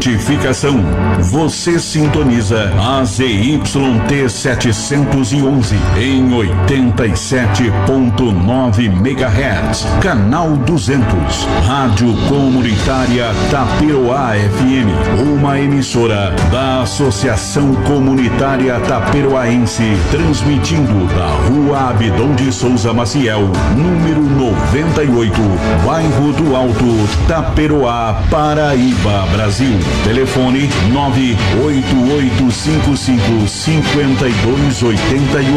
certificação. Você sintoniza a ZYT 711 em 87.9 MHz, canal 200, Rádio Comunitária Taperoá FM, uma emissora da Associação Comunitária Taperoaense, transmitindo da Rua Abdon de Souza Maciel, número 98, Bairro do Alto, Taperoá, Paraíba, Brasil. Telefone 988555288.